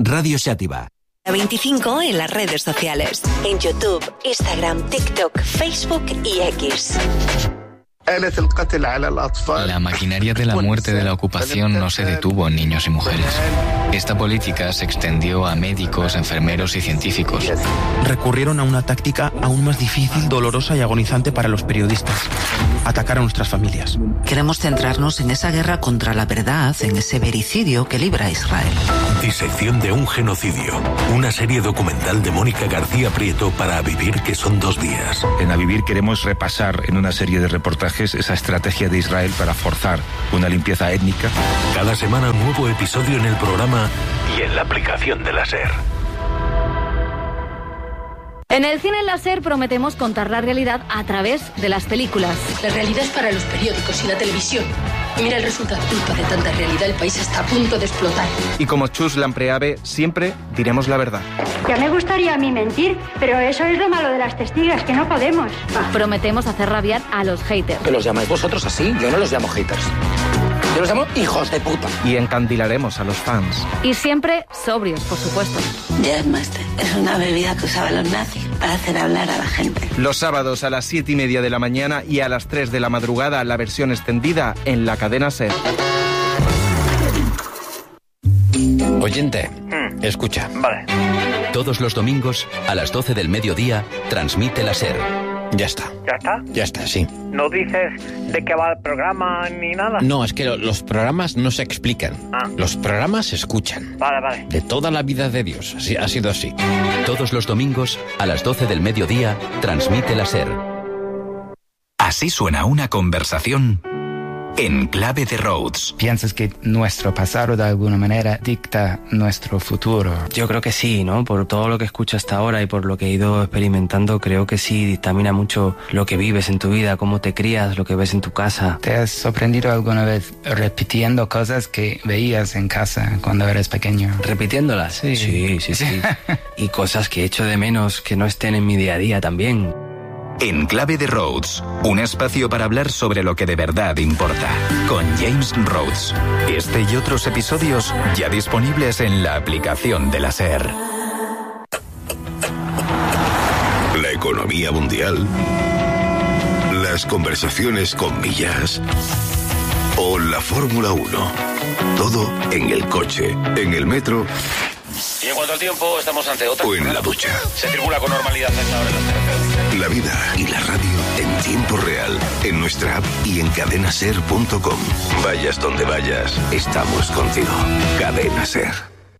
Radio Xàtiva. 25 en las redes sociales. En YouTube, Instagram, TikTok, Facebook y X. La maquinaria de la muerte de la ocupación no se detuvo en niños y mujeres. Esta política se extendió a médicos, enfermeros y científicos. Recurrieron a una táctica aún más difícil, dolorosa y agonizante para los periodistas: atacar a nuestras familias. Queremos centrarnos en esa guerra contra la verdad, en ese vericidio que libra Israel. Disección de un genocidio. Una serie documental de Mónica García Prieto para A Vivir, que son 2 días. En A Vivir queremos repasar en una serie de reportajes esa estrategia de Israel para forzar una limpieza étnica. Cada semana un nuevo episodio en el programa y en la aplicación de la SER. En el cine láser prometemos contar la realidad a través de las películas. La realidad es para los periódicos y la televisión. Mira el resultado. Culpa de tanta realidad, el país está a punto de explotar. Y como Chus Lampreave, siempre diremos la verdad. Ya me gustaría a mí mentir, pero eso es lo malo de las testigas, que no podemos. Prometemos hacer rabiar a los haters. ¿Que los llamáis vosotros así? Yo no los llamo haters. Yo los llamo hijos de puta. Y encandilaremos a los fans. Y siempre sobrios, por supuesto. Jazzmaster es una bebida que usaban los nazis para hacer hablar a la gente. Los sábados a las 7:30 de la mañana y a las 3 de la madrugada la versión extendida en la cadena SER. Oyente, escucha. Vale. Todos los domingos a las 12 del mediodía transmite la SER. Ya está. ¿Ya está? Ya está, sí. ¿No dices de qué va el programa ni nada? No, es que los programas no se explican. Los programas se escuchan. Vale. De toda la vida de Dios. Así, ha sido así. Todos los domingos a las 12 del mediodía transmite la SER. Así suena una conversación en clave de Rhodes. ¿Piensas que nuestro pasado de alguna manera dicta nuestro futuro? Yo creo que sí, ¿no? Por todo lo que escucho hasta ahora y por lo que he ido experimentando, creo que sí dictamina mucho lo que vives en tu vida, cómo te crías, lo que ves en tu casa. ¿Te has sorprendido alguna vez repitiendo cosas que veías en casa cuando eras pequeño? ¿Repitiéndolas? Sí. Y cosas que echo de menos que no estén en mi día a día también. En clave de Rhodes, un espacio para hablar sobre lo que de verdad importa, con James Rhodes. Este y otros episodios ya disponibles en la aplicación de la SER. La economía mundial, las conversaciones con millas o la Fórmula 1. Todo en el coche, en el metro. Y en cuanto al tiempo, estamos ante otra. O en la ducha. Se circula con normalidad a esta hora en las carreteras. La vida y la radio en tiempo real, en nuestra app y en cadenaser.com. Vayas donde vayas, estamos contigo. Cadena SER.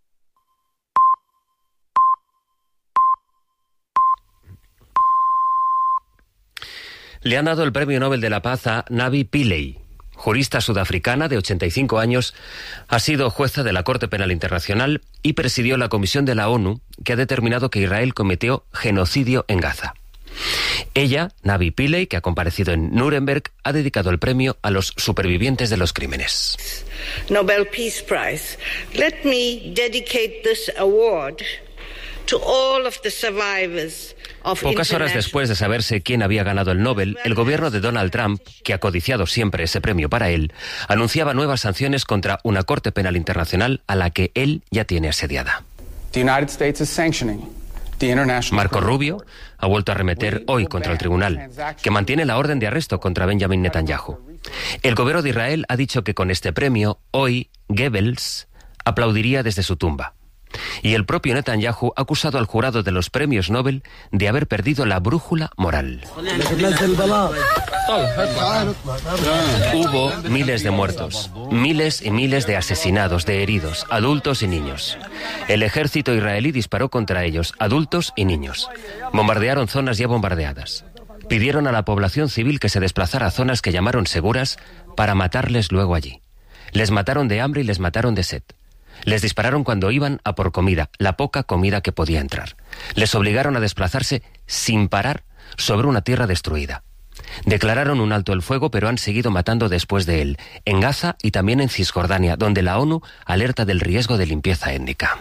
Le han dado el Premio Nobel de la Paz a Navi Pillay. Jurista sudafricana de 85 años, ha sido jueza de la Corte Penal Internacional y presidió la comisión de la ONU que ha determinado que Israel cometió genocidio en Gaza. Ella, Navi Pillay, que ha comparecido en Nuremberg, ha dedicado el premio a los supervivientes de los crímenes. Nobel Peace Prize. Let me dedicate this award to all of the survivors. Pocas horas después de saberse quién había ganado el Nobel, el gobierno de Donald Trump, que ha codiciado siempre ese premio para él, anunciaba nuevas sanciones contra una Corte Penal Internacional a la que él ya tiene asediada. Marco Rubio ha vuelto a arremeter hoy contra el tribunal, que mantiene la orden de arresto contra Benjamin Netanyahu. El gobierno de Israel ha dicho que con este premio, hoy, Goebbels aplaudiría desde su tumba. Y el propio Netanyahu ha acusado al jurado de los premios Nobel de haber perdido la brújula moral. Hubo miles de muertos, miles y miles de asesinados, de heridos, adultos y niños. El ejército israelí disparó contra ellos, adultos y niños. Bombardearon zonas ya bombardeadas. Pidieron a la población civil que se desplazara a zonas que llamaron seguras para matarles luego allí. Les mataron de hambre y les mataron de sed. Les dispararon cuando iban a por comida, la poca comida que podía entrar. Les obligaron a desplazarse sin parar sobre una tierra destruida. Declararon un alto el fuego, pero han seguido matando después de él, en Gaza y también en Cisjordania, donde la ONU alerta del riesgo de limpieza étnica.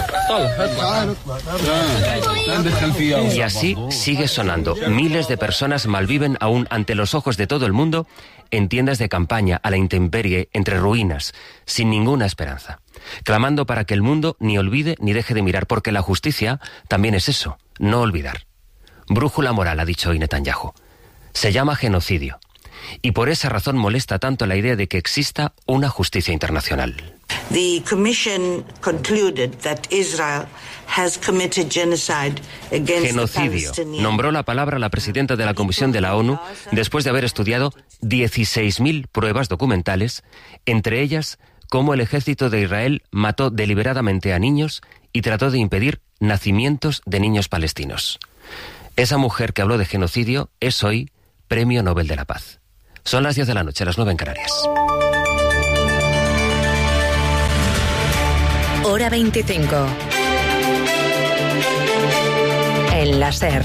Y así sigue sonando. Miles de personas malviven aún ante los ojos de todo el mundo en tiendas de campaña, a la intemperie, entre ruinas, sin ninguna esperanza. clamando para que el mundo ni olvide ni deje de mirar, porque la justicia también es eso, no olvidar. Brújula moral, ha dicho hoy Netanyahu. Se llama genocidio. Y por esa razón molesta tanto la idea de que exista una justicia internacional. The Commission concluded that Israel has committed genocide against genocidio. the Palestinians. Nombró la palabra la presidenta de la Comisión de la ONU después de haber estudiado 16.000 pruebas documentales, entre ellas cómo el ejército de Israel mató deliberadamente a niños y trató de impedir nacimientos de niños palestinos. Esa mujer que habló de genocidio es hoy Premio Nobel de la Paz. Son las 10 de la noche, las 9 en Canarias. Hora 25. En la SER.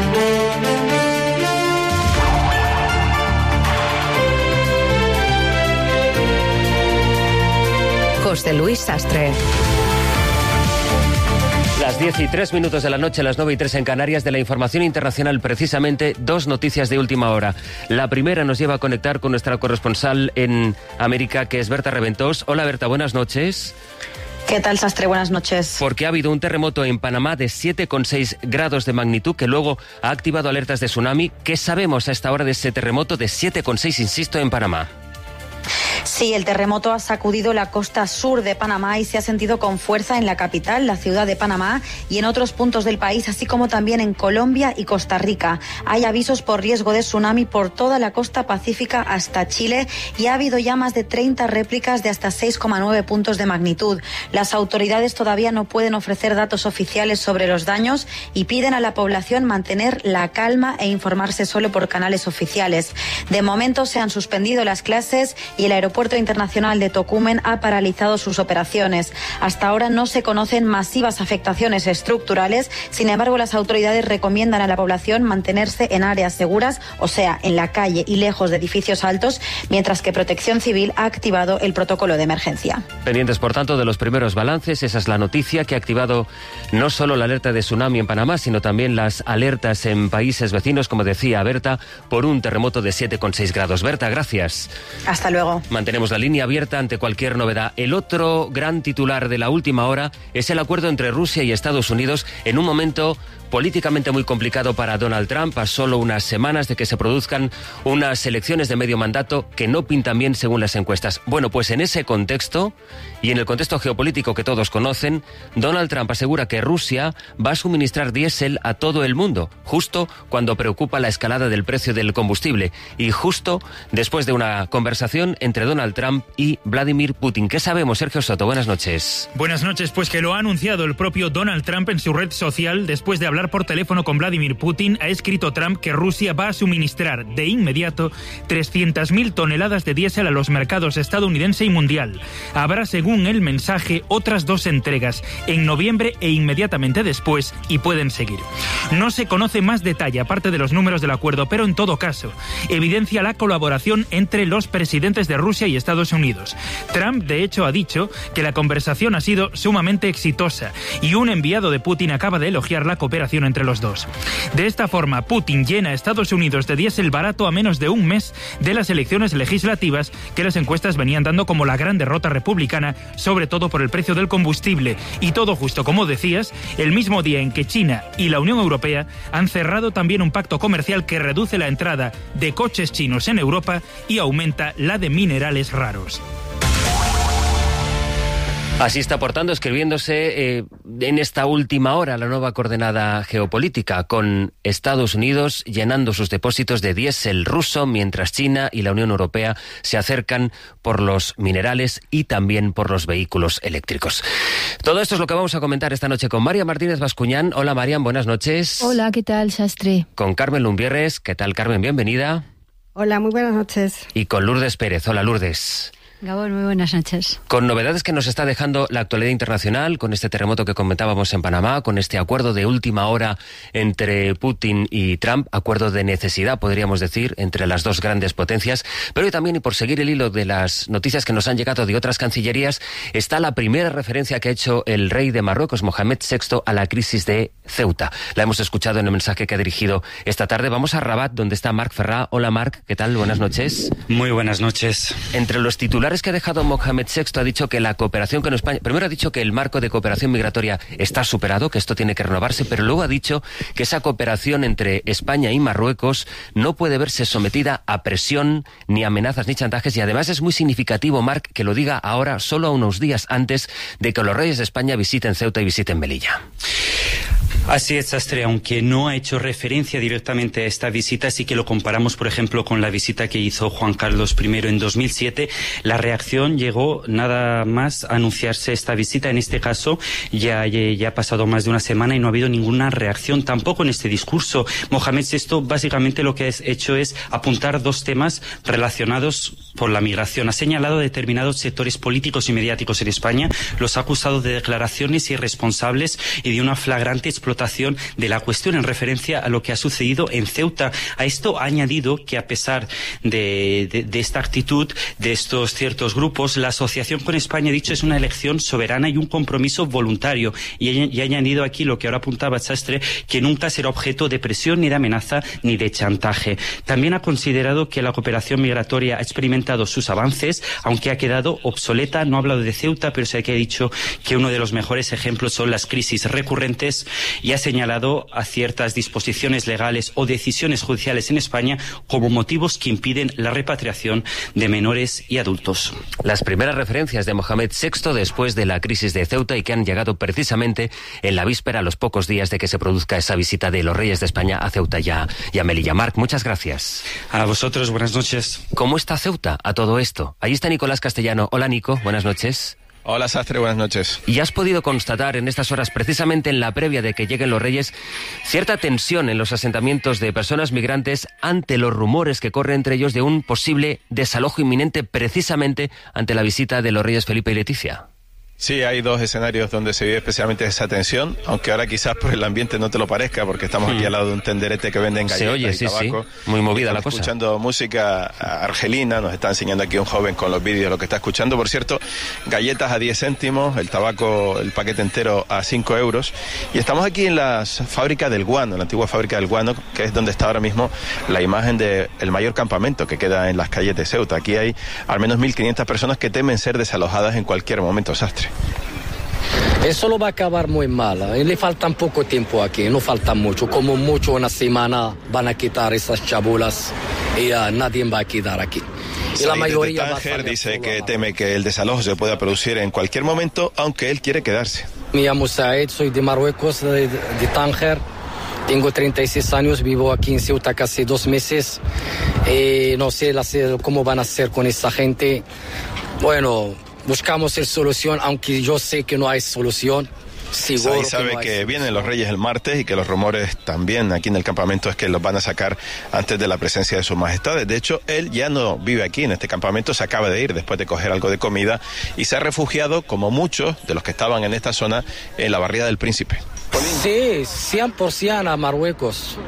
José Luis Sastre. Las 10:03 de la noche, las 9:03 en Canarias. De la información internacional, precisamente, dos noticias de última hora. La primera nos lleva a conectar con nuestra corresponsal en América, que es Berta Reventós. Hola Berta, buenas noches. ¿Qué tal, Sastre? Buenas noches. Porque ha habido un terremoto en Panamá de 7,6 grados de magnitud que luego ha activado alertas de tsunami. ¿Qué sabemos a esta hora de ese terremoto de 7,6, insisto, en Panamá? Sí, el terremoto ha sacudido la costa sur de Panamá y se ha sentido con fuerza en la capital, la ciudad de Panamá, y en otros puntos del país, así como también en Colombia y Costa Rica. Hay avisos por riesgo de tsunami por toda la costa pacífica hasta Chile y ha habido ya más de 30 réplicas de hasta 6,9 puntos de magnitud. Las autoridades todavía no pueden ofrecer datos oficiales sobre los daños y piden a la población mantener la calma e informarse solo por canales oficiales. De momento se han suspendido las clases y el aeropuerto internacional de Tocumen ha paralizado sus operaciones. Hasta ahora no se conocen masivas afectaciones estructurales, sin embargo las autoridades recomiendan a la población mantenerse en áreas seguras, o sea, en la calle y lejos de edificios altos, mientras que Protección Civil ha activado el protocolo de emergencia. Pendientes, por tanto, de los primeros balances. Esa es la noticia que ha activado no solo la alerta de tsunami en Panamá, sino también las alertas en países vecinos, como decía Berta, por un terremoto de 7,6 grados. Berta, gracias. Hasta luego. Mantenemos la línea abierta ante cualquier novedad. El otro gran titular de la última hora es el acuerdo entre Rusia y Estados Unidos en un momento políticamente muy complicado para Donald Trump, a solo unas semanas de que se produzcan unas elecciones de medio mandato que no pintan bien según las encuestas. Bueno, pues en ese contexto y en el contexto geopolítico que todos conocen, Donald Trump asegura que Rusia va a suministrar diésel a todo el mundo, justo cuando preocupa la escalada del precio del combustible y justo después de una conversación entre Donald Trump y Vladimir Putin. ¿Qué sabemos, Sergio Soto? Buenas noches. Buenas noches, pues que lo ha anunciado el propio Donald Trump en su red social después de hablar por teléfono con Vladimir Putin. Ha escrito Trump que Rusia va a suministrar de inmediato 300.000 toneladas de diésel a los mercados estadounidense y mundial. Habrá, según el mensaje, otras 2 entregas, en noviembre e inmediatamente después, y pueden seguir. No se conoce más detalle, aparte de los números del acuerdo, pero en todo caso, evidencia la colaboración entre los presidentes de Rusia y Estados Unidos. Trump, de hecho, ha dicho que la conversación ha sido sumamente exitosa y un enviado de Putin acaba de elogiar la cooperación entre los dos. De esta forma, Putin llena a Estados Unidos de diésel barato a menos de un mes de las elecciones legislativas que las encuestas venían dando como la gran derrota republicana, sobre todo por el precio del combustible. Y todo justo, como decías, el mismo día en que China y la Unión Europea han cerrado también un pacto comercial que reduce la entrada de coches chinos en Europa y aumenta la de minerales raros. Así está, por tanto, escribiéndose en esta última hora la nueva coordenada geopolítica, con Estados Unidos llenando sus depósitos de diésel ruso, mientras China y la Unión Europea se acercan por los minerales y también por los vehículos eléctricos. Todo esto es lo que vamos a comentar esta noche con María Martínez Bascuñán. Hola, Marian, buenas noches. Hola, ¿qué tal, Sastre? Con Carmen Lumbierres. ¿Qué tal, Carmen? Bienvenida. Hola, muy buenas noches. Y con Lourdes Pérez. Hola, Lourdes. Gabón, muy buenas noches. Con novedades que nos está dejando la actualidad internacional, con este terremoto que comentábamos en Panamá, con este acuerdo de última hora entre Putin y Trump, acuerdo de necesidad, podríamos decir, entre las dos grandes potencias, pero también, y por seguir el hilo de las noticias que nos han llegado de otras cancillerías, está la primera referencia que ha hecho el rey de Marruecos, Mohamed VI, a la crisis de Ceuta. La hemos escuchado en el mensaje que ha dirigido esta tarde. Vamos a Rabat, donde está Marc Ferrá. Hola, Marc, ¿qué tal? Buenas noches. Muy buenas noches. Entre los titulares titulares que ha dejado Mohamed VI ha dicho que la cooperación con España... Primero ha dicho que el marco de cooperación migratoria está superado, que esto tiene que renovarse, pero luego ha dicho que esa cooperación entre España y Marruecos no puede verse sometida a presión, ni amenazas, ni chantajes, y además es muy significativo, Marc, que lo diga ahora, solo unos días antes de que los reyes de España visiten Ceuta y visiten Melilla. Así es, Sastre, aunque no ha hecho referencia directamente a esta visita, sí que lo comparamos, por ejemplo, con la visita que hizo Juan Carlos I en 2007. La reacción llegó nada más a anunciarse esta visita. En este caso ya ha pasado más de una semana y no ha habido ninguna reacción tampoco en este discurso. Mohamed VI básicamente lo que ha hecho es apuntar dos temas relacionados por la migración. Ha señalado determinados sectores políticos y mediáticos en España, los ha acusado de declaraciones irresponsables y de una flagrante explotación de la cuestión en referencia a lo que ha sucedido en Ceuta. A esto ha añadido que, a pesar de esta actitud de estos ciertos grupos, la asociación con España, ha dicho, es una elección soberana y un compromiso voluntario. Y ha añadido aquí lo que ahora apuntaba Sastre, que nunca será objeto de presión, ni de amenaza, ni de chantaje. También ha considerado que la cooperación migratoria ha experimentado sus avances, aunque ha quedado obsoleta. No ha hablado de Ceuta, pero sí que ha dicho que uno de los mejores ejemplos son las crisis recurrentes, y ha señalado a ciertas disposiciones legales o decisiones judiciales en España como motivos que impiden la repatriación de menores y adultos. Las primeras referencias de Mohamed VI después de la crisis de Ceuta, y que han llegado precisamente en la víspera, a los pocos días de que se produzca esa visita de los reyes de España a Ceuta y a Melilla. Marc, muchas gracias. A vosotros, buenas noches. ¿Cómo está Ceuta a todo esto? Ahí está Nicolás Castellano. Hola, Nico, buenas noches. Hola, Sastre, buenas noches. ¿Y has podido constatar en estas horas, precisamente en la previa de que lleguen los reyes, cierta tensión en los asentamientos de personas migrantes ante los rumores que corren entre ellos de un posible desalojo inminente precisamente ante la visita de los reyes Felipe y Leticia? Sí, hay dos escenarios donde se vive especialmente esa tensión, aunque ahora quizás por el ambiente no te lo parezca, porque estamos aquí al lado de un tenderete que venden galletas. Se oye, y tabaco. Sí. Muy movida la cosa. Escuchando música argelina, nos está enseñando aquí un joven con los vídeos lo que está escuchando. Por cierto, galletas a 10 céntimos, el tabaco, el paquete entero a 5 euros. Y estamos aquí en la fábrica del guano, la antigua fábrica del guano, que es donde está ahora mismo la imagen del mayor campamento que queda en las calles de Ceuta. Aquí hay al menos 1.500 personas que temen ser desalojadas en cualquier momento, Sastre. Eso lo va a acabar muy mal. Le faltan poco tiempo aquí, no falta mucho. Como mucho una semana van a quitar esas chabulas y nadie va a quedar aquí. Y la mayoría de Tánger dice que teme que el desalojo se pueda producir en cualquier momento, aunque él quiere quedarse. Me llamo Saed, soy de Marruecos, de Tánger. Tengo 36 años, vivo aquí en Ceuta casi 2 meses. No sé cómo van a hacer con esa gente. Bueno, buscamos la solución, aunque yo sé que no hay solución. Seguro sabe que vienen los reyes el martes y que los rumores también aquí en el campamento es que los van a sacar antes de la presencia de sus majestades. De hecho, él ya no vive aquí en este campamento, se acaba de ir después de coger algo de comida y se ha refugiado, como muchos de los que estaban en esta zona, en la barriada del Príncipe. Sí, 100% a Marruecos.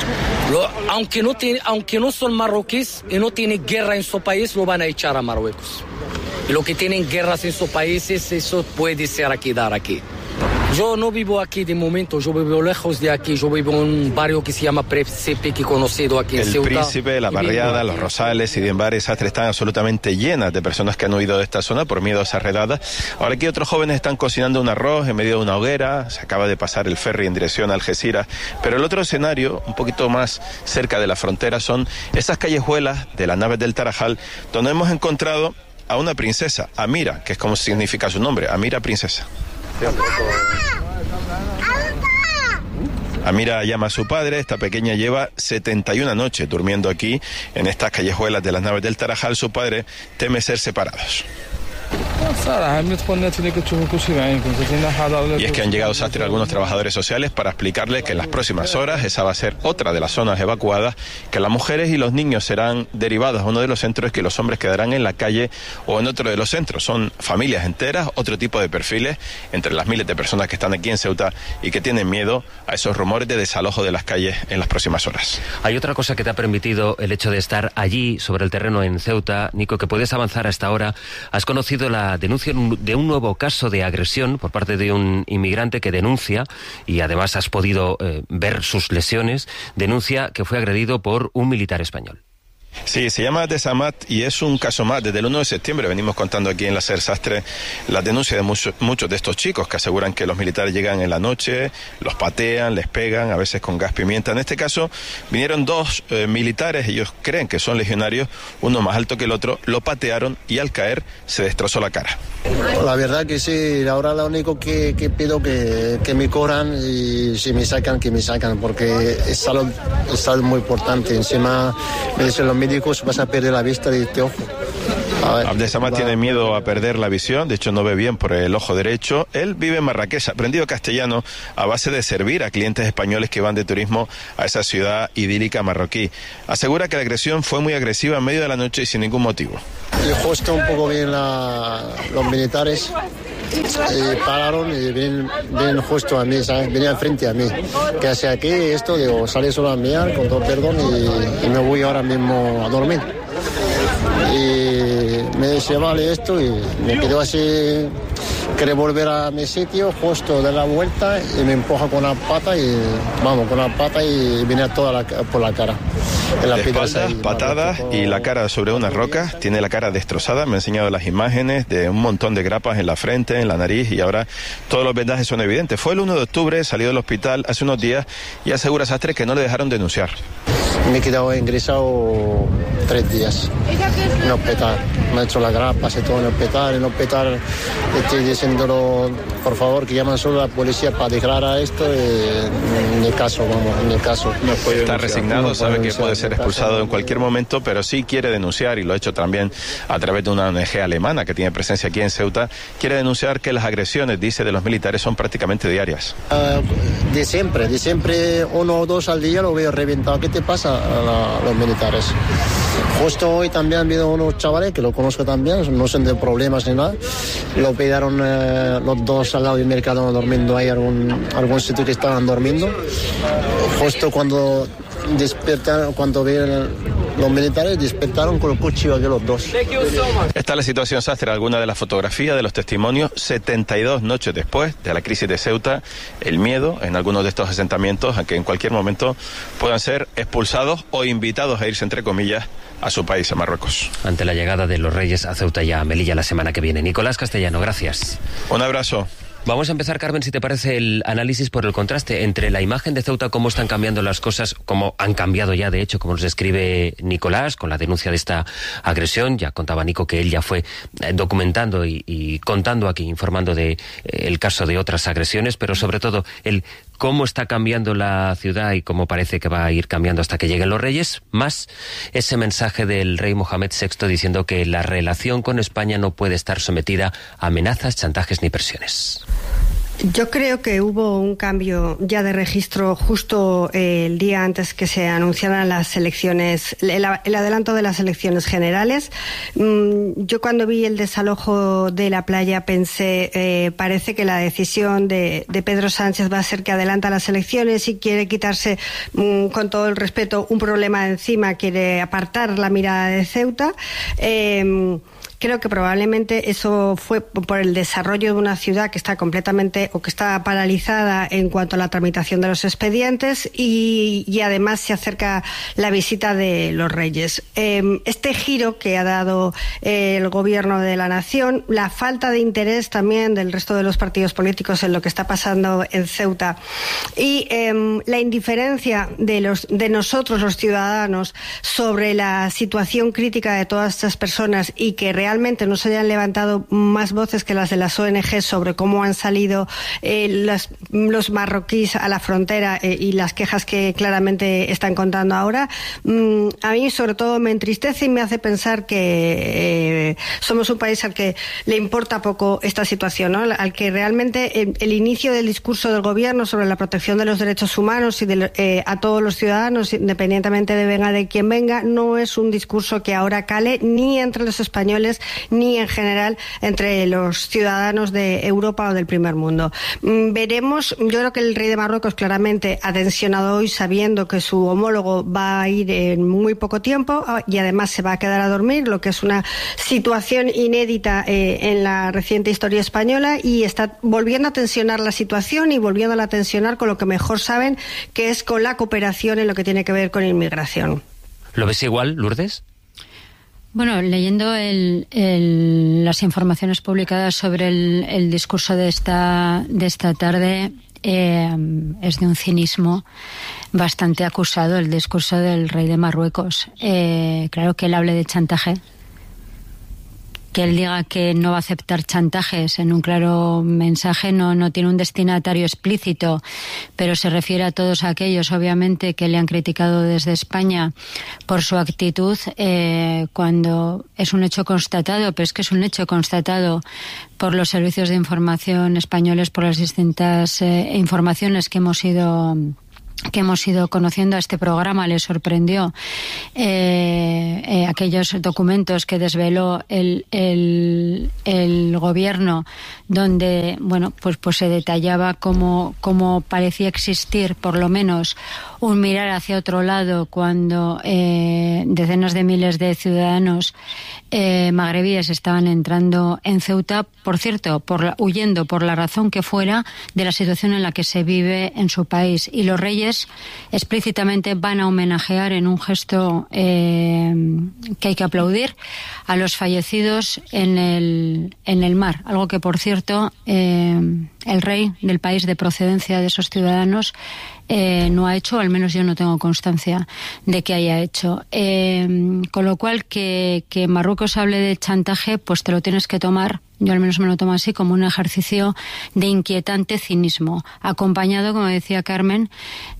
Aunque no son marroquíes y no tienen guerra en su país, lo van a echar a Marruecos. Y lo que tienen guerras en sus países, eso puede ser a quedar aquí. Yo no vivo aquí de momento, yo vivo lejos de aquí, yo vivo en un barrio que se llama Príncipe, que he conocido aquí en Ceuta. El Príncipe, la barriada, los Rosales y Diembar, Sastre, están absolutamente llenas de personas que han huido de esta zona por miedo a esas redadas. Ahora aquí otros jóvenes están cocinando un arroz en medio de una hoguera, se acaba de pasar el ferry en dirección a Algeciras, pero el otro escenario, un poquito más cerca de la frontera, son esas callejuelas de las naves del Tarajal, donde hemos encontrado a una princesa, Amira, que es como significa su nombre, Amira princesa. Amira llama a su padre, esta pequeña lleva 71 noches durmiendo aquí, en estas callejuelas de las naves del Tarajal. Su padre teme ser separados. Y es que han llegado, Sastre, algunos trabajadores sociales para explicarle que en las próximas horas esa va a ser otra de las zonas evacuadas, que las mujeres y los niños serán derivados a uno de los centros y que los hombres quedarán en la calle o en otro de los centros. Son familias enteras, otro tipo de perfiles, entre las miles de personas que están aquí en Ceuta y que tienen miedo a esos rumores de desalojo de las calles en las próximas horas. Hay otra cosa que te ha permitido el hecho de estar allí, sobre el terreno en Ceuta, Nico, que puedes avanzar hasta ahora. Has conocido la denuncia de un nuevo caso de agresión por parte de un inmigrante que denuncia, y además has podido ver sus lesiones, denuncia que fue agredido por un militar español. Sí, se llama Desamat y es un caso más. Desde el 1 de septiembre venimos contando aquí en la SER Sastre las denuncias de muchos de estos chicos que aseguran que los militares llegan en la noche, los patean, les pegan, a veces con gas pimienta. En este caso vinieron dos militares, ellos creen que son legionarios, uno más alto que el otro, lo patearon y al caer se destrozó la cara. La verdad que sí, ahora lo único que pido que me corran y si me sacan, que me sacan, porque es algo muy importante. Encima me dicen los médicos, vas a perder la vista de este ojo. Abdesamad tiene miedo a perder la visión, de hecho no ve bien por el ojo derecho. Él vive en Marrakech, ha aprendido castellano a base de servir a clientes españoles que van de turismo a esa ciudad idílica marroquí. Asegura que la agresión fue muy agresiva en medio de la noche y sin ningún motivo. Y justo un poco bien los militares pararon y vienen justo a mí, ¿sabes? Venían frente a mí. ¿Qué hace aquí? Esto, digo, salí solo a mirar, con todo perdón, y me voy ahora mismo a dormir. Y me dice, vale, esto, y me quedo así, quería volver a mi sitio, justo de la vuelta, y me empuja con la pata y viene toda por la cara. En la espalda, patadas y la cara sobre unas rocas, tiene la cara destrozada, me ha enseñado las imágenes de un montón de grapas en la frente, en la nariz, y ahora todos los vendajes son evidentes. Fue el 1 de octubre, salió del hospital hace unos días y asegura Sastre que no le dejaron denunciar. Me he quedado ingresado 3 días en el hospital. Me ha hecho las grapas y todo en el hospital. Estoy diciéndolo, por favor, que llaman solo a la policía para declarar esto. En el caso. No está resignado, sabe que puede ser expulsado en cualquier momento, pero sí quiere denunciar, y lo ha hecho también a través de una ONG alemana que tiene presencia aquí en Ceuta. Quiere denunciar que las agresiones, dice, de los militares son prácticamente diarias. De siempre, 1 o 2 al día lo veo reventado. ¿Qué te pasa a los militares? Justo hoy también han habido unos chavales que lo conozco también, no son de problemas ni nada. Lo pegaron los dos al lado del mercado durmiendo ahí, algún sitio que estaban durmiendo. Justo cuando despertaron, cuando vieron los militares, despertaron con el cuchillo aquí los dos. Esta es la situación, Sastre, alguna de las fotografías, de los testimonios, 72 noches después de la crisis de Ceuta, el miedo en algunos de estos asentamientos a que en cualquier momento puedan ser expulsados o invitados a irse, entre comillas, a su país, a Marruecos. Ante la llegada de los Reyes a Ceuta y a Melilla la semana que viene. Nicolás Castellano, gracias. Un abrazo. Vamos a empezar, Carmen, si te parece, el análisis por el contraste entre la imagen de Ceuta, cómo están cambiando las cosas, cómo han cambiado ya, de hecho, como nos describe Nicolás, con la denuncia de esta agresión. Ya contaba Nico que él ya fue documentando y contando aquí, informando de el caso de otras agresiones, pero sobre todo el cómo está cambiando la ciudad y cómo parece que va a ir cambiando hasta que lleguen los Reyes, más ese mensaje del rey Mohamed VI diciendo que la relación con España no puede estar sometida a amenazas, chantajes ni presiones. Yo creo que hubo un cambio ya de registro justo el día antes que se anunciaran las elecciones, el adelanto de las elecciones generales. Yo cuando vi el desalojo de la playa pensé, parece que la decisión de Pedro Sánchez va a ser que adelanta las elecciones y quiere quitarse, con todo el respeto, un problema de encima, quiere apartar la mirada de Ceuta. Creo que probablemente eso fue por el desarrollo de una ciudad que está completamente o que está paralizada en cuanto a la tramitación de los expedientes y además se acerca la visita de los Reyes. Este giro que ha dado el gobierno de la nación, la falta de interés también del resto de los partidos políticos en lo que está pasando en Ceuta y la indiferencia de nosotros los ciudadanos sobre la situación crítica de todas estas personas y que realmente no se hayan levantado más voces que las de las ONG sobre cómo han salido los marroquíes a la frontera y las quejas que claramente están contando ahora, a mí sobre todo me entristece y me hace pensar que somos un país al que le importa poco esta situación, ¿no? Al que realmente el inicio del discurso del gobierno sobre la protección de los derechos humanos y a todos los ciudadanos, independientemente de venga de quien venga, no es un discurso que ahora cale ni entre los españoles ni en general entre los ciudadanos de Europa o del primer mundo. Veremos, yo creo que el rey de Marruecos claramente ha tensionado hoy sabiendo que su homólogo va a ir en muy poco tiempo y además se va a quedar a dormir, lo que es una situación inédita en la reciente historia española, y está volviendo a tensionar la situación y volviéndola a tensionar con lo que mejor saben, que es con la cooperación en lo que tiene que ver con inmigración. ¿Lo ves igual, Lourdes? Bueno, leyendo las informaciones publicadas sobre el discurso de esta tarde, es de un cinismo bastante acusado el discurso del rey de Marruecos. Claro que él hable de chantaje, que él diga que no va a aceptar chantajes en un claro mensaje, no tiene un destinatario explícito, pero se refiere a todos aquellos, obviamente, que le han criticado desde España por su actitud, cuando es un hecho constatado, pero es que es un hecho constatado por los servicios de información españoles, por las distintas informaciones que hemos ido conociendo a este programa. Le sorprendió aquellos documentos que desveló el gobierno, donde pues se detallaba cómo parecía existir por lo menos un mirar hacia otro lado cuando decenas de miles de ciudadanos magrebíes estaban entrando en Ceuta, por cierto, huyendo por la razón que fuera de la situación en la que se vive en su país. Y los reyes explícitamente van a homenajear en un gesto que hay que aplaudir a los fallecidos en el mar, algo que, por cierto, el rey del país de procedencia de esos ciudadanos no ha hecho, o al menos yo no tengo constancia de que haya hecho. Con lo cual, que Marruecos hable de chantaje, pues te lo tienes que tomar, yo al menos me lo tomo así, como un ejercicio de inquietante cinismo, acompañado, como decía Carmen,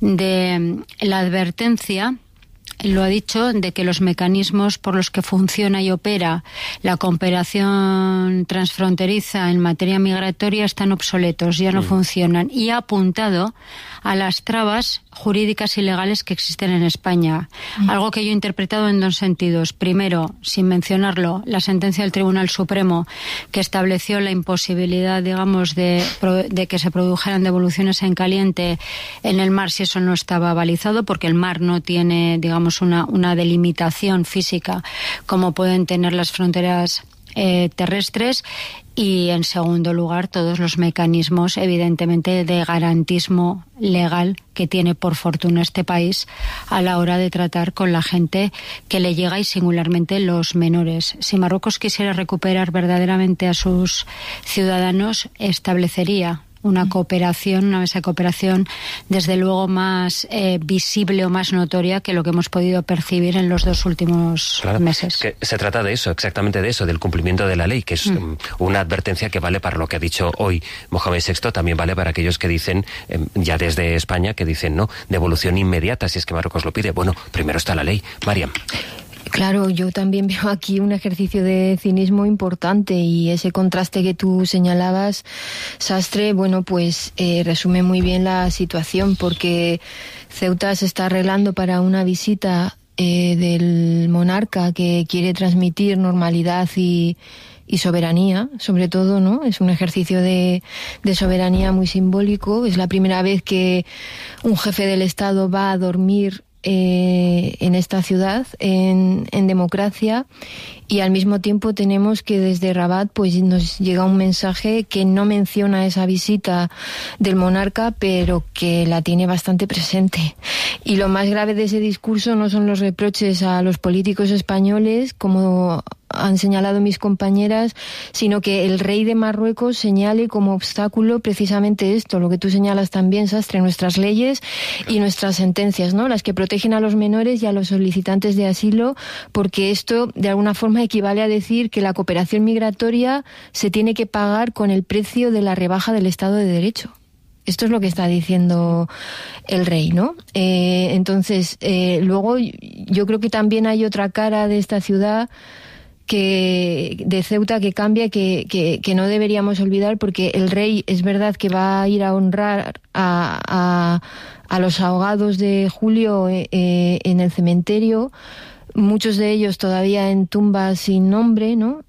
de la advertencia, lo ha dicho, de que los mecanismos por los que funciona y opera la cooperación transfronteriza en materia migratoria están obsoletos, ya no funcionan, y ha apuntado a las trabas jurídicas y legales que existen en España. Algo que yo he interpretado en dos sentidos. Primero, sin mencionarlo, la sentencia del Tribunal Supremo que estableció la imposibilidad, digamos, de que se produjeran devoluciones en caliente en el mar si eso no estaba balizado, porque el mar no tiene, digamos, una delimitación física como pueden tener las fronteras terrestres. Y, en segundo lugar, todos los mecanismos, evidentemente, de garantismo legal que tiene, por fortuna, este país a la hora de tratar con la gente que le llega, y singularmente los menores. Si Marruecos quisiera recuperar verdaderamente a sus ciudadanos, establecería una cooperación, una mesa de cooperación, desde luego más visible o más notoria que lo que hemos podido percibir en los 2 últimos meses. Que se trata de eso, exactamente de eso, del cumplimiento de la ley, que es una advertencia que vale para lo que ha dicho hoy Mohamed VI, también vale para aquellos que dicen, ya desde España, que dicen no, devolución inmediata si es que Marruecos lo pide. Bueno, primero está la ley. Mariam. Claro, yo también veo aquí un ejercicio de cinismo importante, y ese contraste que tú señalabas, Sastre, bueno, pues resume muy bien la situación, porque Ceuta se está arreglando para una visita del monarca que quiere transmitir normalidad y soberanía, sobre todo, ¿no? Es un ejercicio de soberanía muy simbólico. Es la primera vez que un jefe del Estado va a dormir en esta ciudad, en democracia, y al mismo tiempo tenemos que desde Rabat pues nos llega un mensaje que no menciona esa visita del monarca, pero que la tiene bastante presente. Y lo más grave de ese discurso no son los reproches a los políticos españoles, como han señalado mis compañeras, sino que el rey de Marruecos señale como obstáculo precisamente esto, lo que tú señalas también, Sastre, nuestras leyes y nuestras sentencias, ¿no? Las que protegen a los menores y a los solicitantes de asilo, porque esto de alguna forma equivale a decir que la cooperación migratoria se tiene que pagar con el precio de la rebaja del Estado de Derecho. Esto es lo que está diciendo el rey, ¿no? Entonces, luego yo creo que también hay otra cara de esta ciudad, de Ceuta, que cambia, que no deberíamos olvidar, porque el rey es verdad que va a ir a honrar a los ahogados de julio en el cementerio, muchos de ellos todavía en tumbas sin nombre, ¿no?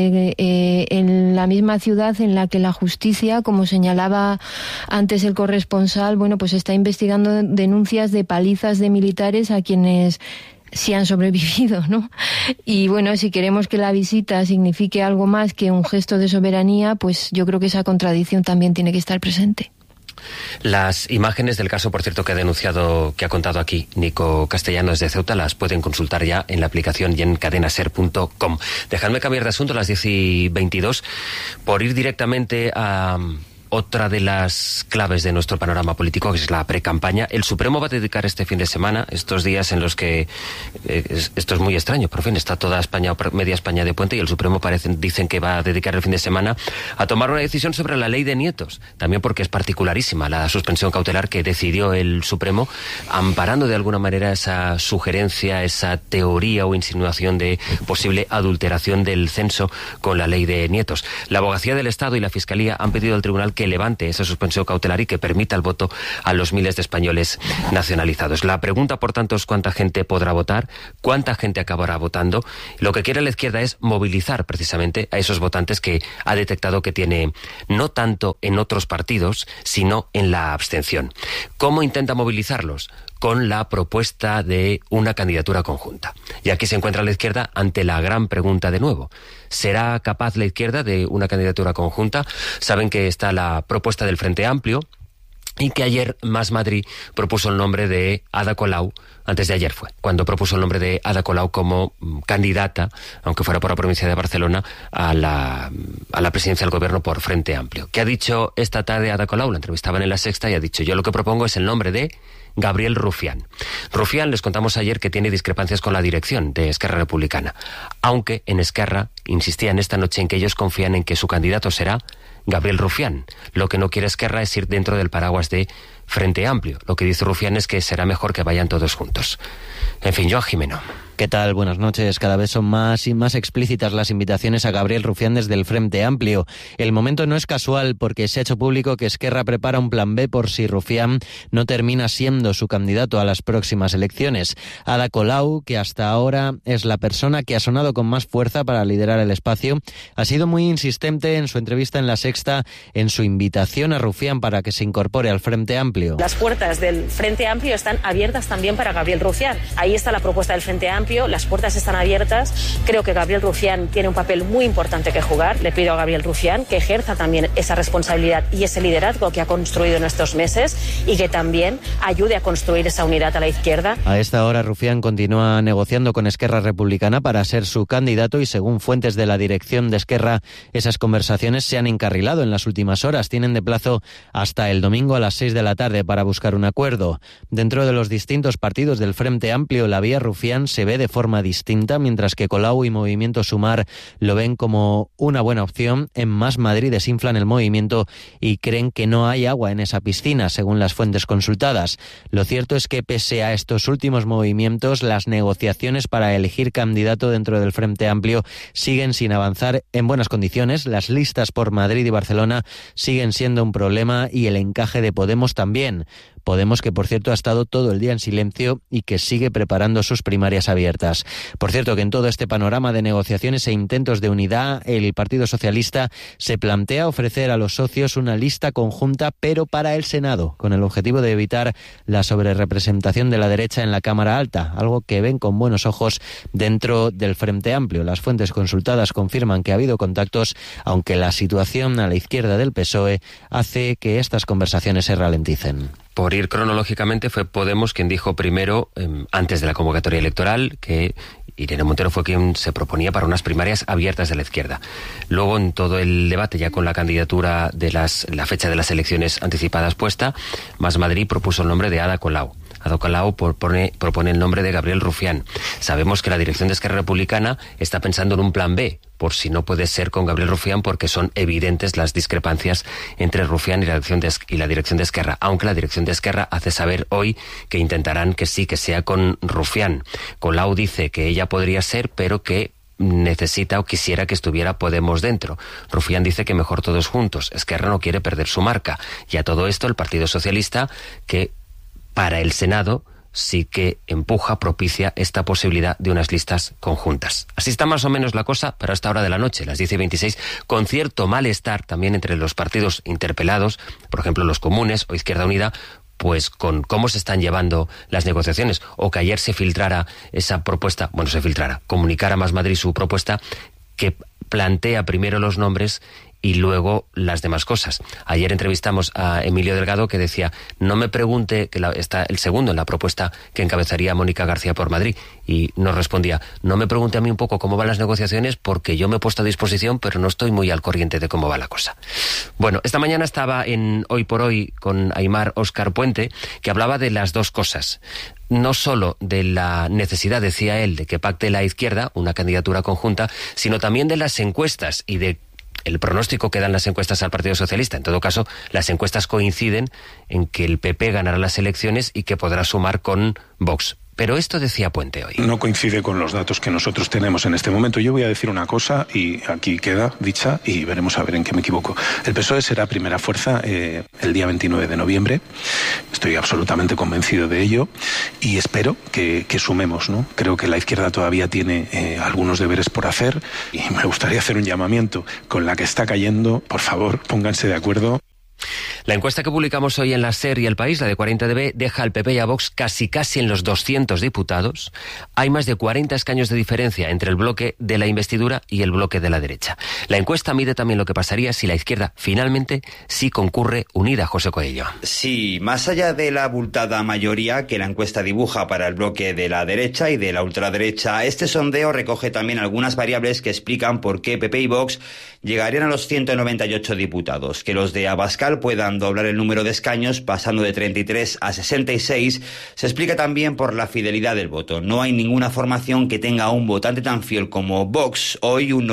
En la misma ciudad en la que la justicia, como señalaba antes el corresponsal, bueno, pues está investigando denuncias de palizas de militares a quienes sí han sobrevivido, ¿no? Y bueno, si queremos que la visita signifique algo más que un gesto de soberanía, pues yo creo que esa contradicción también tiene que estar presente. Las imágenes del caso, por cierto, que ha contado aquí Nico Castellano desde Ceuta, las pueden consultar ya en la aplicación y en cadenaser.com. Dejadme cambiar de asunto a las 10:22 por ir directamente a otra de las claves de nuestro panorama político, que es la precampaña. El Supremo va a dedicar este fin de semana, estos días en los que esto es muy extraño, por fin está toda España, media España de puente, y el Supremo dicen que va a dedicar el fin de semana a tomar una decisión sobre la ley de nietos, también porque es particularísima la suspensión cautelar que decidió el Supremo, amparando de alguna manera esa sugerencia, esa teoría o insinuación de posible adulteración del censo con la ley de nietos. La Abogacía del Estado y la Fiscalía han pedido al Tribunal que levante esa suspensión cautelar y que permita el voto a los miles de españoles nacionalizados. La pregunta, por tanto, es cuánta gente podrá votar, cuánta gente acabará votando. Lo que quiere la izquierda es movilizar precisamente a esos votantes que ha detectado que tiene no tanto en otros partidos, sino en la abstención. ¿Cómo intenta movilizarlos? Con la propuesta de una candidatura conjunta. Y aquí se encuentra la izquierda ante la gran pregunta de nuevo. ¿Será capaz la izquierda de una candidatura conjunta? Saben que está la propuesta del Frente Amplio y que ayer Más Madrid propuso el nombre de Ada Colau, antes de ayer fue, cuando propuso el nombre de Ada Colau como candidata, aunque fuera por la provincia de Barcelona, a la presidencia del gobierno por Frente Amplio. ¿Qué ha dicho esta tarde Ada Colau? La entrevistaban en La Sexta y ha dicho: yo lo que propongo es el nombre de Gabriel Rufián. Rufián, les contamos ayer que tiene discrepancias con la dirección de Esquerra Republicana, aunque en Esquerra insistían esta noche en que ellos confían en que su candidato será Gabriel Rufián. Lo que no quiere Esquerra es ir dentro del paraguas de Frente Amplio. Lo que dice Rufián es que será mejor que vayan todos juntos. En fin, Joan Jimeno. ¿Qué tal? Buenas noches. Cada vez son más y más explícitas las invitaciones a Gabriel Rufián desde el Frente Amplio. El momento no es casual porque se ha hecho público que Esquerra prepara un plan B por si Rufián no termina siendo su candidato a las próximas elecciones. Ada Colau, que hasta ahora es la persona que ha sonado con más fuerza para liderar el espacio, ha sido muy insistente en su entrevista en La Sexta en su invitación a Rufián para que se incorpore al Frente Amplio. Las puertas del Frente Amplio están abiertas también para Gabriel Rufián. Ahí está la propuesta del Frente Amplio. Las puertas están abiertas. Creo que Gabriel Rufián tiene un papel muy importante que jugar. Le pido a Gabriel Rufián que ejerza también esa responsabilidad y ese liderazgo que ha construido en estos meses y que también ayude a construir esa unidad a la izquierda. A esta hora Rufián continúa negociando con Esquerra Republicana para ser su candidato y según fuentes de la dirección de Esquerra, esas conversaciones se han encarrilado en las últimas horas. Tienen de plazo hasta el domingo a las 6 de la tarde para buscar un acuerdo. Dentro de los distintos partidos del Frente Amplio, la vía Rufián se ve de forma distinta, mientras que Colau y Movimiento Sumar lo ven como una buena opción. En Más Madrid desinflan el movimiento y creen que no hay agua en esa piscina, según las fuentes consultadas. Lo cierto es que pese a estos últimos movimientos, las negociaciones para elegir candidato dentro del Frente Amplio siguen sin avanzar en buenas condiciones. Las listas por Madrid y Barcelona siguen siendo un problema y el encaje de Podemos también. Podemos, que por cierto ha estado todo el día en silencio y que sigue preparando sus primarias abiertas. Por cierto, que en todo este panorama de negociaciones e intentos de unidad, el Partido Socialista se plantea ofrecer a los socios una lista conjunta, pero para el Senado, con el objetivo de evitar la sobrerepresentación de la derecha en la Cámara Alta, algo que ven con buenos ojos dentro del Frente Amplio. Las fuentes consultadas confirman que ha habido contactos, aunque la situación a la izquierda del PSOE hace que estas conversaciones se ralenticen. Por ir cronológicamente, fue Podemos quien dijo primero, antes de la convocatoria electoral, que Irene Montero fue quien se proponía para unas primarias abiertas de la izquierda. Luego, en todo el debate, ya con la candidatura de la fecha de las elecciones anticipadas puesta, Más Madrid propuso el nombre de Ada Colau. Ada Colau propone el nombre de Gabriel Rufián. Sabemos que la dirección de Esquerra Republicana está pensando en un plan B, por si no puede ser con Gabriel Rufián, porque son evidentes las discrepancias entre Rufián y la dirección de Esquerra, aunque la dirección de Esquerra hace saber hoy que intentarán que sí, que sea con Rufián. Colau dice que ella podría ser, pero que necesita o quisiera que estuviera Podemos dentro. Rufián dice que mejor todos juntos. Esquerra no quiere perder su marca. Y a todo esto el Partido Socialista, que para el Senado sí que propicia esta posibilidad de unas listas conjuntas. Así está más o menos la cosa para esta hora de la noche, las 10:26, con cierto malestar también entre los partidos interpelados, por ejemplo los comunes o Izquierda Unida, pues con cómo se están llevando las negociaciones, o que ayer se filtrara esa propuesta, comunicara Más Madrid su propuesta, que plantea primero los nombres y luego las demás cosas. Ayer entrevistamos a Emilio Delgado, que decía, no me pregunte, que está el segundo en la propuesta que encabezaría Mónica García por Madrid, y nos respondía, no me pregunte a mí un poco cómo van las negociaciones, porque yo me he puesto a disposición, pero no estoy muy al corriente de cómo va la cosa. Bueno, esta mañana estaba en Hoy por Hoy con Aimar Óscar Puente, que hablaba de las dos cosas. No solo de la necesidad, decía él, de que pacte la izquierda una candidatura conjunta, sino también de las encuestas y de el pronóstico que dan las encuestas al Partido Socialista. En todo caso, las encuestas coinciden en que el PP ganará las elecciones y que podrá sumar con Vox. Pero esto decía Puente hoy. No coincide con los datos que nosotros tenemos en este momento. Yo voy a decir una cosa y aquí queda dicha y veremos a ver en qué me equivoco. El PSOE será primera fuerza el día 29 de noviembre. Estoy absolutamente convencido de ello y espero que sumemos, ¿no? Creo que la izquierda todavía tiene algunos deberes por hacer y me gustaría hacer un llamamiento con la que está cayendo. Por favor, pónganse de acuerdo. La encuesta que publicamos hoy en la SER y El País, la de 40DB, deja al PP y a Vox casi en los 200 diputados. Hay más de 40 escaños de diferencia entre el bloque de la investidura y el bloque de la derecha. La encuesta mide también lo que pasaría si la izquierda finalmente sí concurre unida, José Coello. Sí, más allá de la abultada mayoría que la encuesta dibuja para el bloque de la derecha y de la ultraderecha, este sondeo recoge también algunas variables que explican por qué PP y Vox llegarían a los 198 diputados. Que los de Abascal puedan doblar el número de escaños pasando de 33 a 66 se explica también por la fidelidad del voto. No hay ninguna formación que tenga un votante tan fiel como Vox. Hoy un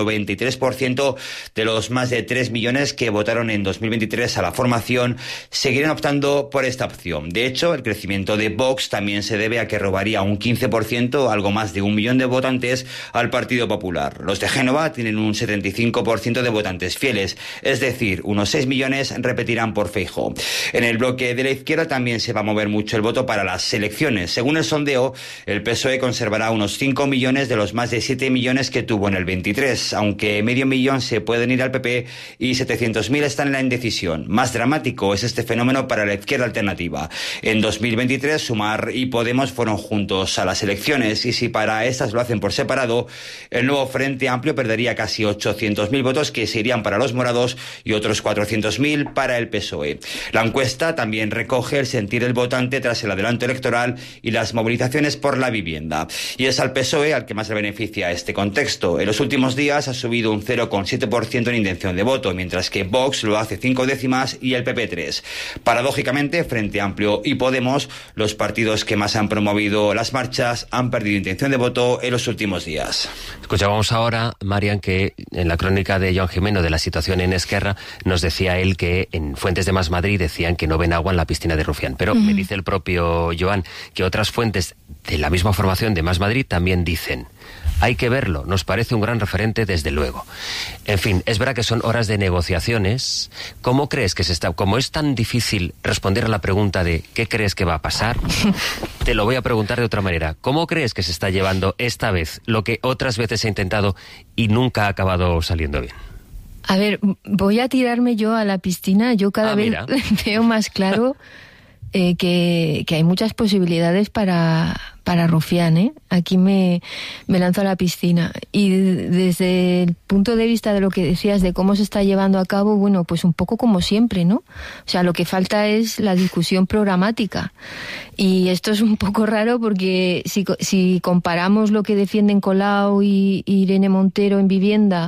93% de los más de 3 millones que votaron en 2023 a la formación seguirán optando por esta opción. De hecho, el crecimiento de Vox también se debe a que robaría un 15%, algo más de 1 millón de votantes, al Partido Popular. Los de Génova tienen un 75% de votantes fieles, es decir, unos 6 millones repetirán por Feijóo. En el bloque de la izquierda también se va a mover mucho el voto para las elecciones. Según el sondeo, el PSOE conservará unos 5 millones de los más de 7 millones que tuvo en el 23, aunque medio millón se pueden ir al PP y 700.000 están en la indecisión. Más dramático es este fenómeno para la izquierda alternativa. En 2023, Sumar y Podemos fueron juntos a las elecciones y si para estas lo hacen por separado, el nuevo Frente Amplio perdería casi 800.000 votos que se irían para los morados y otros 400.000 para el PSOE. La encuesta también recoge el sentir del votante tras el adelanto electoral y las movilizaciones por la vivienda. Y es al PSOE al que más le beneficia este contexto. En los últimos días ha subido un 0,7% en intención de voto, mientras que Vox lo hace 5 décimas y el PP 3. Paradójicamente, Frente Amplio y Podemos, los partidos que más han promovido las marchas, han perdido intención de voto en los últimos días. Escuchábamos ahora, Marian, que en la crónica de Joan Gimeno de la situación en Esquerra nos decía él que en fuentes de Más Madrid decían que no ven agua en la piscina de Rufián. Pero me dice el propio Joan que otras fuentes de la misma formación de Más Madrid también dicen: hay que verlo, nos parece un gran referente desde luego. En fin, es verdad que son horas de negociaciones. ¿Cómo crees que como es tan difícil responder a la pregunta de ¿qué crees que va a pasar? Te lo voy a preguntar de otra manera. ¿Cómo crees que se está llevando esta vez lo que otras veces se ha intentado y nunca ha acabado saliendo bien? A ver, voy a tirarme yo a la piscina. Yo cada vez veo más claro que hay muchas posibilidades para Rufián, ¿eh? Aquí me lanzo a la piscina. Y desde el punto de vista de lo que decías de cómo se está llevando a cabo, bueno, pues un poco como siempre, ¿no? O sea, lo que falta es la discusión programática. Y esto es un poco raro porque si comparamos lo que defienden Colau y Irene Montero en vivienda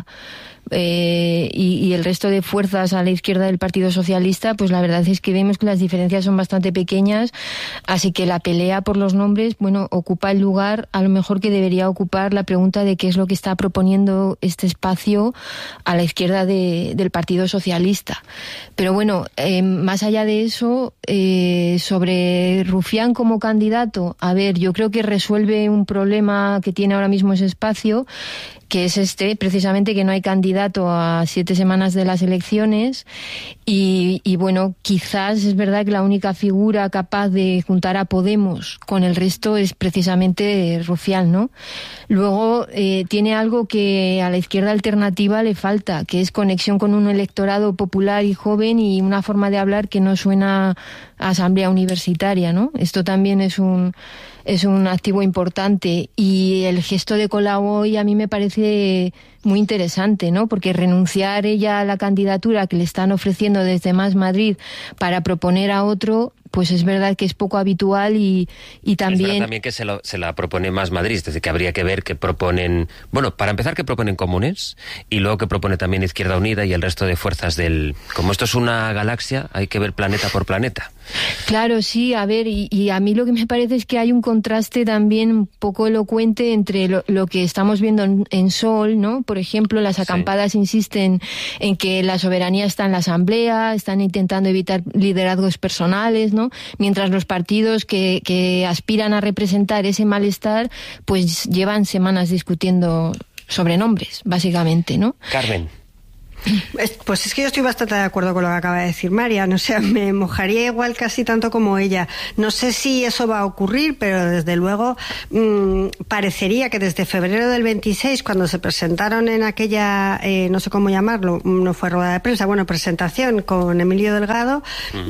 y el resto de fuerzas a la izquierda del Partido Socialista, pues la verdad es que vemos que las diferencias son bastante pequeñas, así que la pelea por los nombres, bueno, ocupa el lugar a lo mejor que debería ocupar la pregunta de qué es lo que está proponiendo este espacio a la izquierda del Partido Socialista. Pero bueno, más allá de eso, sobre Rufián como candidato, a ver, yo creo que resuelve un problema que tiene ahora mismo ese espacio, que es precisamente que no hay candidato a 7 semanas de las elecciones y bueno, quizás es verdad que la única figura capaz de juntar a Podemos con el resto es precisamente Rufián, ¿no? Luego tiene algo que a la izquierda alternativa le falta, que es conexión con un electorado popular y joven y una forma de hablar que no suena a asamblea universitaria, ¿no? Esto también es un es un activo importante. Y el gesto de Colau hoy a mí me parece muy interesante, ¿no? Porque renunciar ella a la candidatura que le están ofreciendo desde Más Madrid para proponer a otro, pues es verdad que es poco habitual y también... Es verdad también que se la propone Más Madrid, es decir, que habría que ver qué proponen... Bueno, para empezar, qué proponen Comunes, y luego qué propone también Izquierda Unida y el resto de fuerzas del... Como esto es una galaxia, hay que ver planeta por planeta. Claro, sí, a ver, y a mí lo que me parece es que hay un contraste también un poco elocuente entre lo que estamos viendo en Sol, ¿no? Por ejemplo, las acampadas insisten en que la soberanía está en la Asamblea, están intentando evitar liderazgos personales, ¿no? Mientras los partidos que aspiran a representar ese malestar, pues llevan semanas discutiendo sobre nombres, básicamente, ¿no? Carmen. Pues es que yo estoy bastante de acuerdo con lo que acaba de decir Marian, o sea, me mojaría igual casi tanto como ella. No sé si eso va a ocurrir, pero desde luego parecería que desde febrero del 26, cuando se presentaron en aquella, no sé cómo llamarlo, no fue rueda de prensa, bueno, presentación con Emilio Delgado,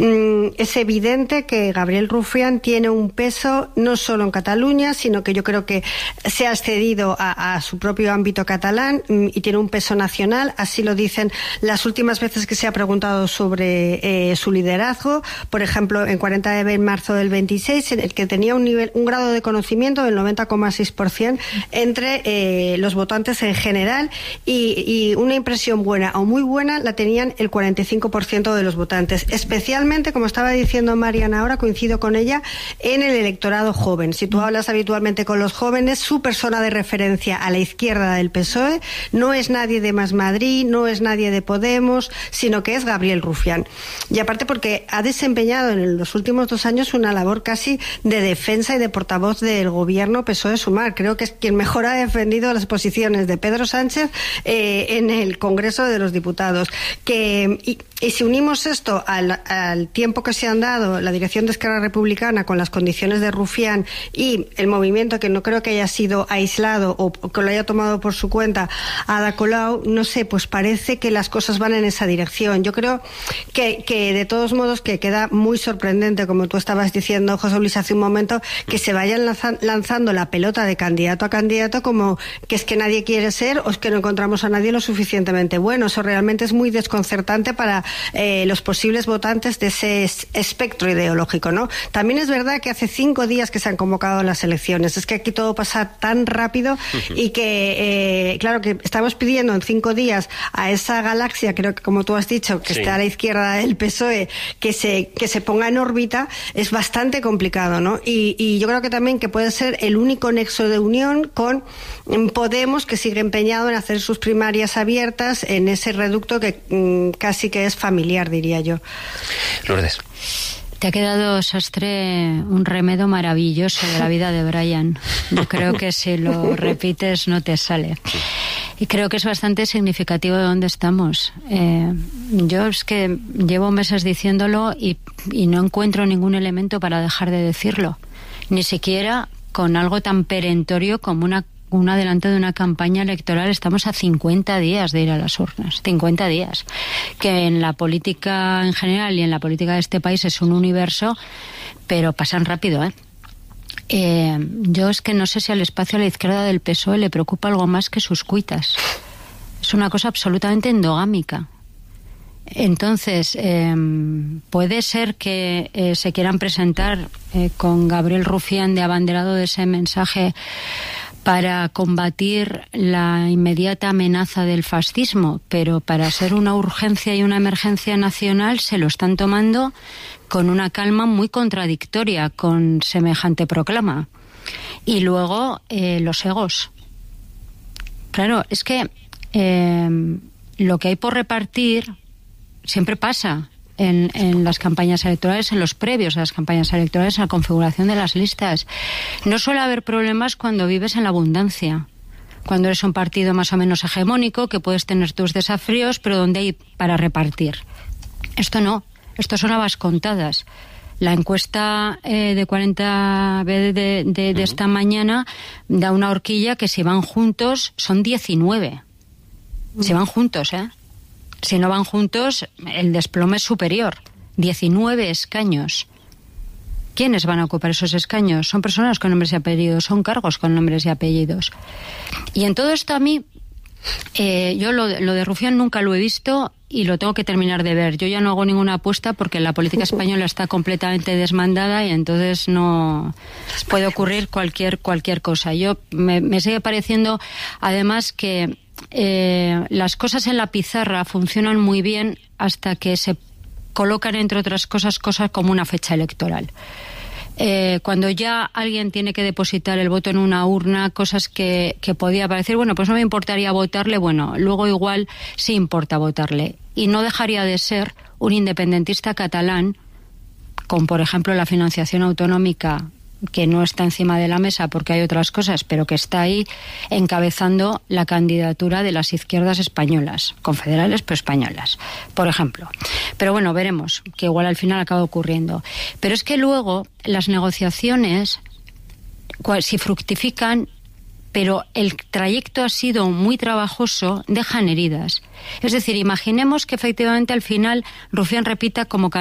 es evidente que Gabriel Rufián tiene un peso no solo en Cataluña, sino que yo creo que se ha accedido a su propio ámbito catalán y tiene un peso nacional, así lo dicen las últimas veces que se ha preguntado sobre su liderazgo, por ejemplo, en 40 de marzo del 26, en el que tenía un grado de conocimiento del 90,6% entre los votantes en general y una impresión buena o muy buena la tenían el 45% de los votantes. Especialmente, como estaba diciendo Mariana ahora, coincido con ella, en el electorado joven. Si tú hablas habitualmente con los jóvenes, su persona de referencia a la izquierda del PSOE no es nadie de Más Madrid, no es nadie de Podemos, sino que es Gabriel Rufián. Y aparte porque ha desempeñado en los últimos 2 años una labor casi de defensa y de portavoz del gobierno PSOE-Sumar. Creo que es quien mejor ha defendido las posiciones de Pedro Sánchez en el Congreso de los Diputados. Y si unimos esto al tiempo que se han dado la dirección de Esquerra Republicana con las condiciones de Rufián y el movimiento, que no creo que haya sido aislado o que lo haya tomado por su cuenta, Ada Colau, no sé, pues parece que las cosas van en esa dirección. Yo creo que de todos modos que queda muy sorprendente, como tú estabas diciendo, José Luis, hace un momento, que se vayan lanzando la pelota de candidato a candidato como que es que nadie quiere ser o es que no encontramos a nadie lo suficientemente bueno. Eso realmente es muy desconcertante para los posibles votantes de ese espectro ideológico, ¿no? También es verdad que hace 5 días que se han convocado las elecciones. Es que aquí todo pasa tan rápido y que, claro, que estamos pidiendo en 5 días a esa galaxia, creo que como tú has dicho, que está a la izquierda del PSOE, que se ponga en órbita, es bastante complicado, ¿no? Y yo creo que también que puede ser el único nexo de unión con Podemos, que sigue empeñado en hacer sus primarias abiertas en ese reducto que casi que es familiar, diría yo. Lourdes. Te ha quedado, Sastre, un remedo maravilloso de la vida de Brian. Yo creo que si lo repites no te sale. Y creo que es bastante significativo de dónde estamos. Yo es que llevo meses diciéndolo y no encuentro ningún elemento para dejar de decirlo. Ni siquiera con algo tan perentorio como un adelanto de una campaña electoral. Estamos a 50 días de ir a las urnas. 50 días. Que en la política en general y en la política de este país es un universo, pero pasan rápido, ¿eh? Yo es que no sé si al espacio a la izquierda del PSOE le preocupa algo más que sus cuitas. Es una cosa absolutamente endogámica. Entonces, puede ser que se quieran presentar con Gabriel Rufián de abanderado de ese mensaje para combatir la inmediata amenaza del fascismo, pero para ser una urgencia y una emergencia nacional se lo están tomando con una calma muy contradictoria con semejante proclama. Y luego los egos. Claro, es que lo que hay por repartir siempre pasa en las campañas electorales, en los previos a las campañas electorales, en la configuración de las listas. No suele haber problemas cuando vives en la abundancia, cuando eres un partido más o menos hegemónico, que puedes tener tus desafíos, pero donde hay para repartir. Esto no, esto son habas contadas. La encuesta de 40B de esta mañana da una horquilla que si van juntos son 19. Si van juntos, ¿eh? Si no van juntos, el desplome es superior. 19 escaños. ¿quiénes van a ocupar esos escaños? Son personas con nombres y apellidos, son cargos con nombres y apellidos. Y en todo esto a mí, yo lo de Rufián nunca lo he visto y lo tengo que terminar de ver. Yo ya no hago ninguna apuesta porque la política española está completamente desmandada y entonces no puede ocurrir cualquier cosa. Yo me sigue pareciendo, además, que las cosas en la pizarra funcionan muy bien hasta que se colocan, entre otras cosas como una fecha electoral. Cuando ya alguien tiene que depositar el voto en una urna, cosas que podía parecer, bueno, pues no me importaría votarle, bueno, luego igual sí importa votarle. Y no dejaría de ser un independentista catalán con, por ejemplo, la financiación autonómica, que no está encima de la mesa porque hay otras cosas, pero que está ahí encabezando la candidatura de las izquierdas españolas, confederales pero españolas, por ejemplo. Pero bueno, veremos, que igual al final acaba ocurriendo. Pero es que luego las negociaciones, si fructifican, pero el trayecto ha sido muy trabajoso, dejan heridas. Es decir, imaginemos que efectivamente al final Rufián repita como